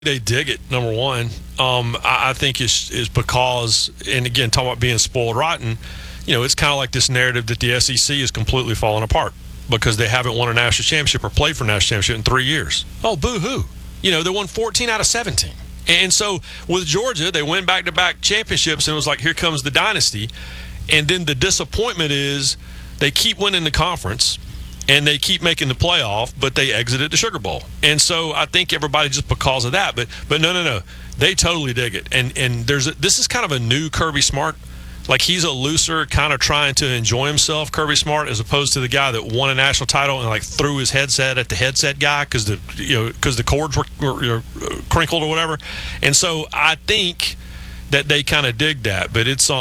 They dig it, number one. I think it's because, and again, talking about being spoiled rotten, it's kind of like this narrative that the SEC is completely falling apart because they haven't won a national championship or played for a national championship in 3 years. Oh, boo-hoo. They won 14 out of 17. And so with Georgia, they win back-to-back championships, and it was like, here comes the dynasty. And then the disappointment is they keep winning the conference, and they keep making the playoff, but they exited the Sugar Bowl. And so I think everybody just because of that. But no. They totally dig it. And this is kind of a new Kirby Smart. Like, he's a looser, kind of trying to enjoy himself, Kirby Smart, as opposed to the guy that won a national title and like threw his headset at the headset guy because the cords were crinkled or whatever. And so I think that they kind of dig that. But it's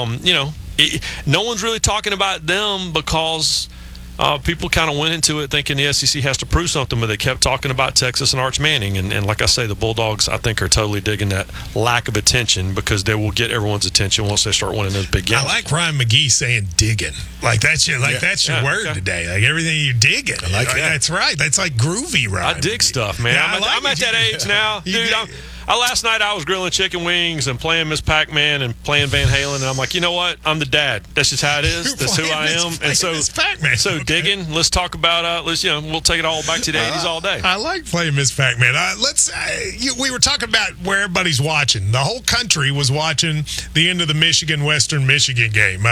no one's really talking about them because people kind of went into it thinking the SEC has to prove something, but they kept talking about Texas and Arch Manning. And like I say, the Bulldogs, I think, are totally digging that lack of attention because they will get everyone's attention once they start winning those big games. I like Ryan McGee saying digging. Like, that's your word today. Like, everything you digging. I like that. That's right. That's like groovy, Ryan. I dig stuff, man. Yeah, I'm at that age now. Dude, last night I was grilling chicken wings and playing Miss Pac-Man and playing Van Halen, and I'm like, you know what? I'm the dad. That's just how it is. That's who I am. And so digging. Let's talk about. We'll take it all back to the 80s all day. I like playing Miss Pac-Man. We were talking about where everybody's watching. The whole country was watching the end of the Michigan-Western Michigan game.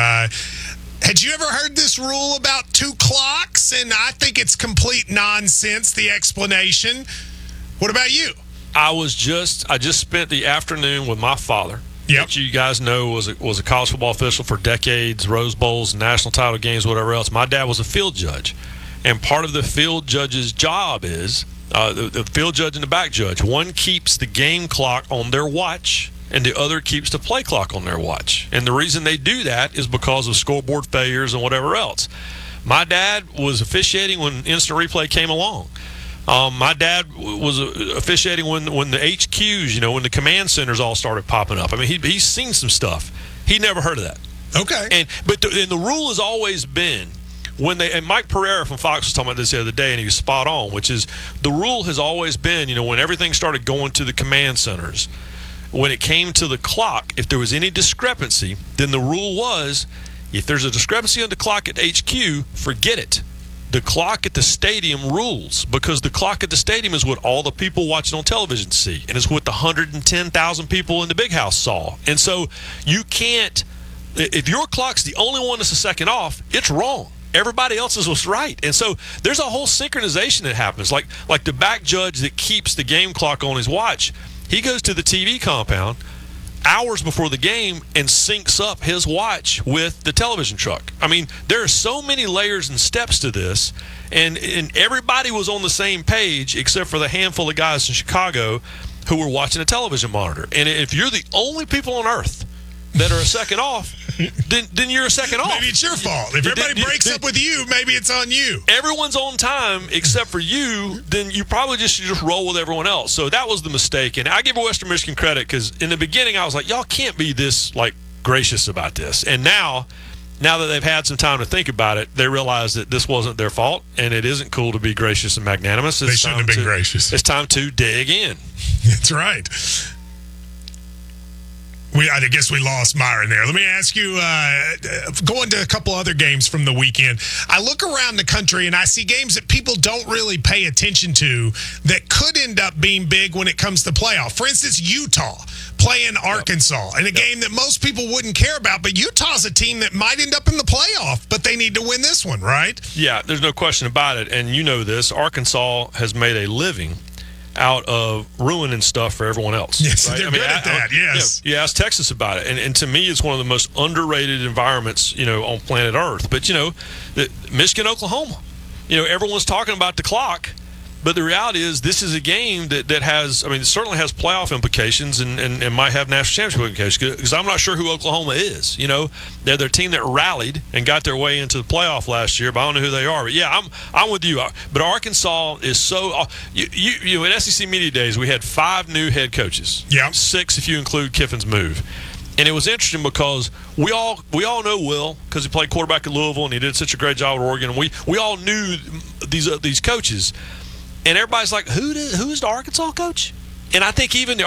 Had you ever heard this rule about 2 clocks? And I think it's complete nonsense, the explanation. What about you? I just spent the afternoon with my father, which you guys know was a college football official for decades, Rose Bowls, national title games, whatever else. My dad was a field judge, and part of the field judge's job is the field judge and the back judge. One keeps the game clock on their watch, and the other keeps the play clock on their watch. And the reason they do that is because of scoreboard failures and whatever else. My dad was officiating when instant replay came along. My dad was officiating when the HQs, when the command centers all started popping up. I mean, he's seen some stuff. He never heard of that. Okay. But the rule has always been and Mike Pereira from Fox was talking about this the other day, and he was spot on, which is the rule has always been, when everything started going to the command centers, when it came to the clock, if there was any discrepancy, then the rule was, if there's a discrepancy on the clock at HQ, forget it. The clock at the stadium rules, because the clock at the stadium is what all the people watching on television see, and it's what the 110,000 people in the big house saw. And so you can't, if your clock's the only one that's a second off, it's wrong. Everybody else's was right. And so there's a whole synchronization that happens. Like the back judge that keeps the game clock on his watch, he goes to the TV compound hours before the game and syncs up his watch with the television truck. I mean, there are so many layers and steps to this, and everybody was on the same page except for the handful of guys in Chicago who were watching a television monitor. And if you're the only people on earth that are a second off, then you're a second off. Maybe it's your fault. If everybody breaks up with you, maybe it's on you. Everyone's on time except for you, then you probably just roll with everyone else. So that was the mistake. And I give Western Michigan credit because in the beginning I was like, y'all can't be this gracious about this. And now that they've had some time to think about it, they realize that this wasn't their fault, and it isn't cool to be gracious and magnanimous. They shouldn't have been gracious. It's time to dig in. That's right. I guess we lost Myron there. Let me ask you, going to a couple other games from the weekend, I look around the country and I see games that people don't really pay attention to that could end up being big when it comes to playoff. For instance, Utah playing Arkansas in a game that most people wouldn't care about, but Utah's a team that might end up in the playoff, but they need to win this one, right? Yeah, there's no question about it, and you know this. Arkansas has made a living out of ruining stuff for everyone else. Yes, right? they're good at that, yes. You ask Texas about it, and to me, it's one of the most underrated environments, on planet Earth. But, Michigan, Oklahoma, everyone's talking about the clock, but the reality is this is a game that has, it certainly has playoff implications and might have national championship implications, because I'm not sure who Oklahoma is. They're their team that rallied and got their way into the playoff last year, but I don't know who they are. But yeah, I'm with you. But Arkansas is so in SEC Media Days we had 5 new head coaches. Yeah, 6 if you include Kiffin's move. And it was interesting because we all know Will because he played quarterback at Louisville and he did such a great job at Oregon. And we all knew these coaches. And everybody's like, who's the Arkansas coach? And I think even the